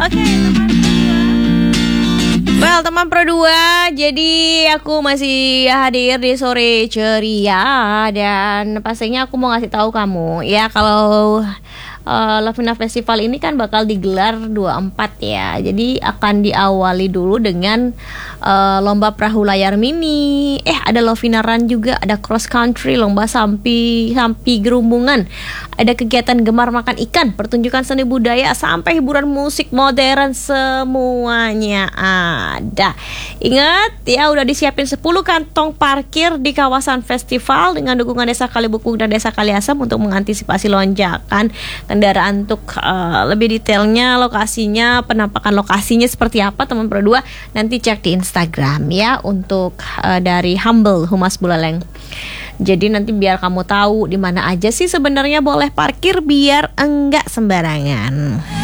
Oke, teman Pro 2, jadi aku masih hadir di sore ceria dan pastinya aku mau ngasih tahu kamu ya kalau Lovina Festival ini kan bakal digelar 24 ya. Jadi akan diawali dulu dengan lomba perahu layar mini. Ada Lovina Run juga, ada cross country, lomba sampi gerumbungan. Ada kegiatan gemar makan ikan, pertunjukan seni budaya sampai hiburan musik modern, semuanya ada. Ingat ya, udah disiapin 10 kantong parkir di kawasan festival dengan dukungan Desa Kalibukung dan Desa Kaliasem untuk mengantisipasi lonjakan kendaraan. Untuk lebih detailnya, lokasinya, penampakan lokasinya seperti apa, teman Pro 2 nanti cek di Instagram ya, untuk dari Humble Humas Buleleng. Jadi nanti biar kamu tahu di mana aja sih sebenarnya boleh parkir biar enggak sembarangan.